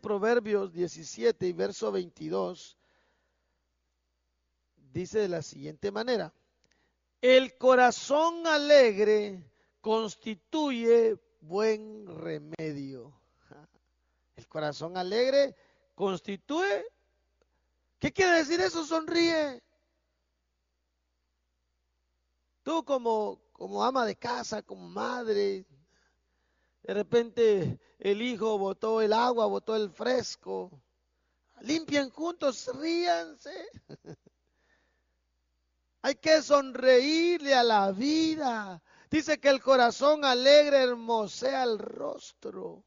Proverbios 17 y verso 22, dice de la siguiente manera: el corazón alegre constituye buen remedio. El corazón alegre constituye. ¿Qué quiere decir eso? Sonríe. Tú como ama de casa, como madre, de repente el hijo botó el agua, botó el fresco. Limpian juntos, ríanse. Hay que sonreírle a la vida. Dice que el corazón alegre hermosea el rostro.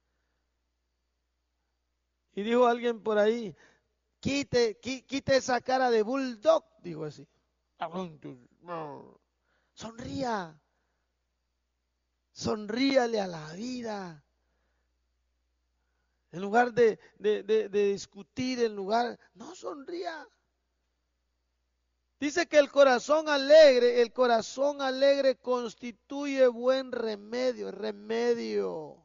Y dijo alguien por ahí: quite esa cara de bulldog, dijo así. Sonría. Sonríale a la vida. En lugar de discutir, en lugar, no, sonría. Dice que el corazón alegre constituye buen remedio, remedio.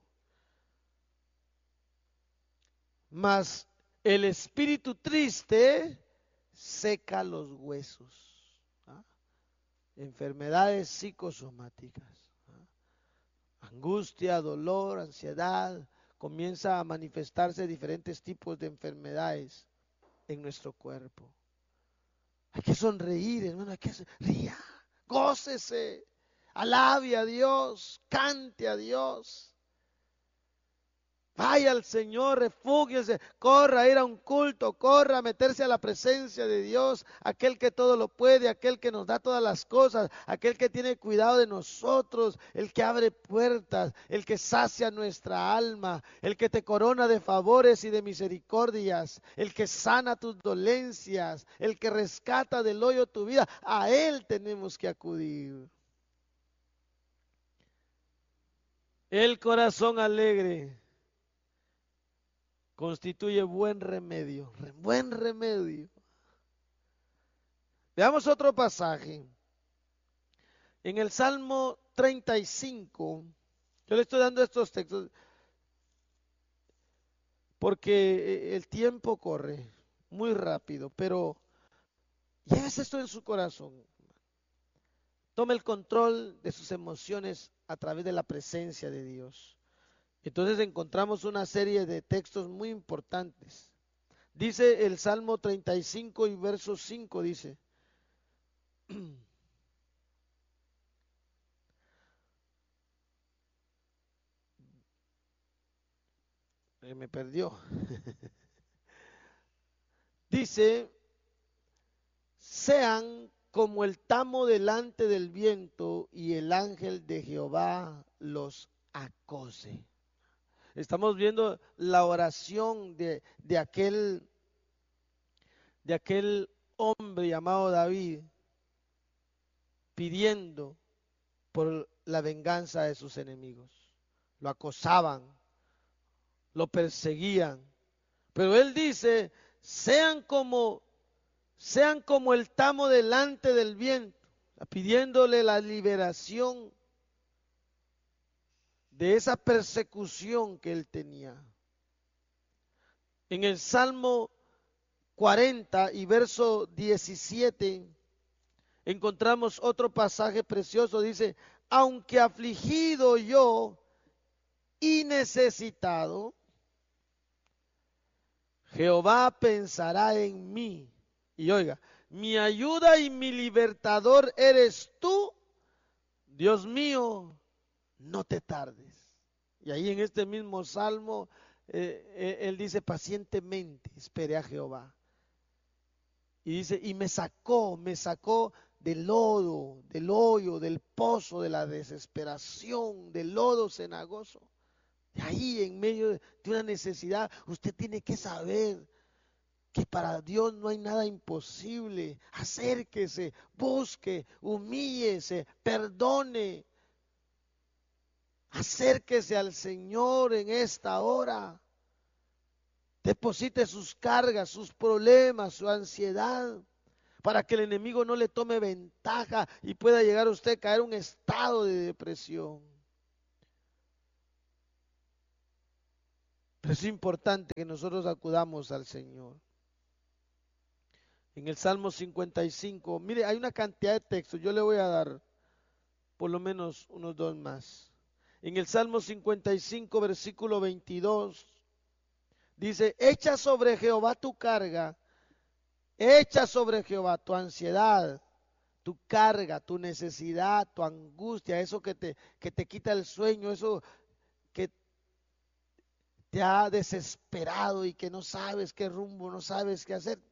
Mas el espíritu triste seca los huesos. ¿Ah? Enfermedades psicosomáticas. ¿Ah? Angustia, dolor, ansiedad. Comienza a manifestarse diferentes tipos de enfermedades en nuestro cuerpo. Hay que sonreír, hermano, hay que ría, gócese, alabe a Dios, cante a Dios. Vaya al Señor, refúgiese, corra a ir a un culto, corra a meterse a la presencia de Dios, aquel que todo lo puede, aquel que nos da todas las cosas, aquel que tiene cuidado de nosotros, el que abre puertas, el que sacia nuestra alma, el que te corona de favores y de misericordias, el que sana tus dolencias, el que rescata del hoyo tu vida. A Él tenemos que acudir. El corazón alegre constituye buen remedio, buen remedio. Veamos otro pasaje. En el Salmo 35, yo le estoy dando estos textos porque el tiempo corre muy rápido, pero llévese esto en su corazón. Tome el control de sus emociones a través de la presencia de Dios. Entonces encontramos una serie de textos muy importantes. Dice el Salmo 35 y verso 5, dice: me perdió. Dice: sean como el tamo delante del viento y el ángel de Jehová los acose. Estamos viendo la oración de aquel hombre llamado David, pidiendo por la venganza de sus enemigos. Lo acosaban, lo perseguían, pero él dice: sean como el tamo delante del viento, pidiéndole la liberación de esa persecución que él tenía. En el Salmo 40 y verso 17 encontramos otro pasaje precioso. Dice: aunque afligido yo y necesitado, Jehová pensará en mí. Y oiga, mi ayuda y mi libertador eres tú, Dios mío, no te tardes. Y ahí en este mismo salmo, él dice: pacientemente esperé a Jehová. Y dice: y me sacó del lodo, del hoyo, del pozo, de la desesperación, del lodo cenagoso. Y ahí en medio de una necesidad, usted tiene que saber que para Dios no hay nada imposible. Acérquese, busque, humíllese, perdone. Acérquese al Señor en esta hora. Deposite sus cargas, sus problemas, su ansiedad, para que el enemigo no le tome ventaja y pueda llegar a usted a caer en un estado de depresión. Pero es importante que nosotros acudamos al Señor. En el Salmo 55, mire, hay una cantidad de textos, yo le voy a dar por lo menos unos dos más. En el Salmo 55, versículo 22, dice, echa sobre Jehová tu carga, echa sobre Jehová tu ansiedad, tu carga, tu necesidad, tu angustia, eso que te quita el sueño, eso que te ha desesperado y que no sabes qué rumbo, no sabes qué hacer.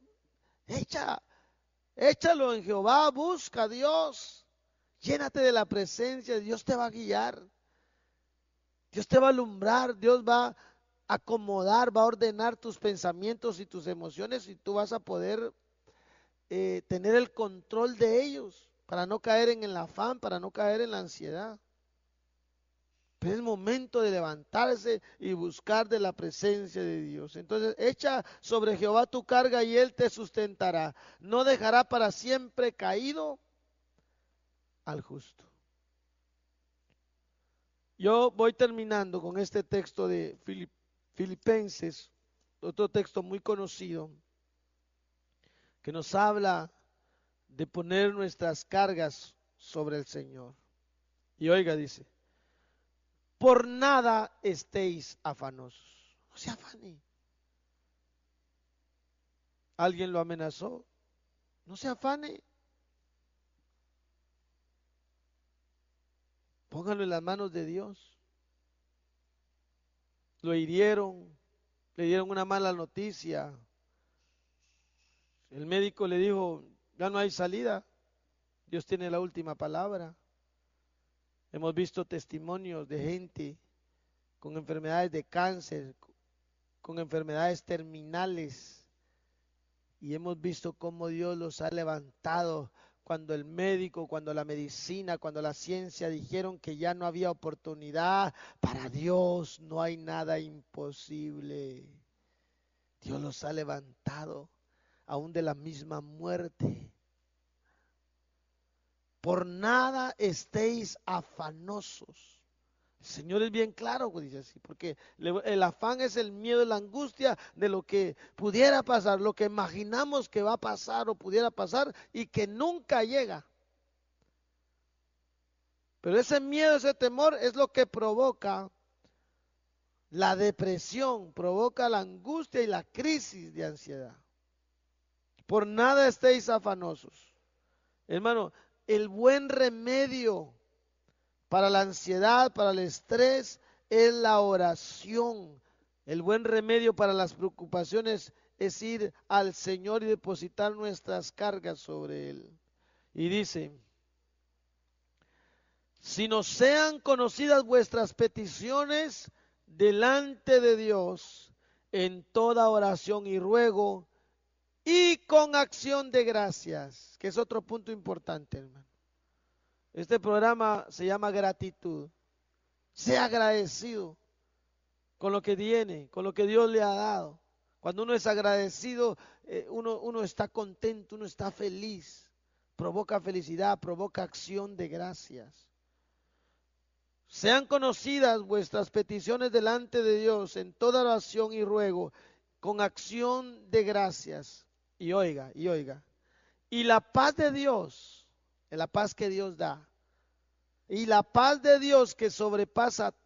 Échalo en Jehová, busca a Dios, llénate de la presencia, Dios te va a guiar, Dios te va a alumbrar, Dios va a acomodar, va a ordenar tus pensamientos y tus emociones y tú vas a poder tener el control de ellos para no caer en el afán, para no caer en la ansiedad. Pero es momento de levantarse y buscar de la presencia de Dios. Entonces, echa sobre Jehová tu carga y Él te sustentará. No dejará para siempre caído al justo. Yo voy terminando con este texto de Filipenses, otro texto muy conocido, que nos habla de poner nuestras cargas sobre el Señor. Y oiga, dice, por nada estéis afanosos. No se afane. Alguien lo amenazó. No se afane. Póngalo en las manos de Dios. Lo hirieron, le dieron una mala noticia. El médico le dijo, ya no hay salida. Dios tiene la última palabra. Hemos visto testimonios de gente con enfermedades de cáncer, con enfermedades terminales. Y hemos visto cómo Dios los ha levantado cuando el médico, cuando la medicina, cuando la ciencia dijeron que ya no había oportunidad. Para Dios no hay nada imposible. Dios los ha levantado aún de la misma muerte. Por nada estéis afanosos. El Señor es bien claro, dice así, porque el afán es el miedo, la angustia de lo que pudiera pasar, lo que imaginamos que va a pasar o pudiera pasar y que nunca llega. Pero ese miedo, ese temor es lo que provoca la depresión, provoca la angustia y la crisis de ansiedad. Por nada estéis afanosos. Hermano, el buen remedio para la ansiedad, para el estrés, es la oración. El buen remedio para las preocupaciones es ir al Señor y depositar nuestras cargas sobre Él. Y dice, si nos sean conocidas vuestras peticiones delante de Dios en toda oración y ruego y con acción de gracias, que es otro punto importante, hermano. Este programa se llama gratitud. Sea agradecido con lo que tiene, con lo que Dios le ha dado. Cuando uno es agradecido, uno está contento, uno está feliz. Provoca felicidad, provoca acción de gracias. Sean conocidas vuestras peticiones delante de Dios en toda oración y ruego, con acción de gracias. Y oiga, y oiga. Y la paz de Dios, la paz que Dios da, y la paz de Dios que sobrepasa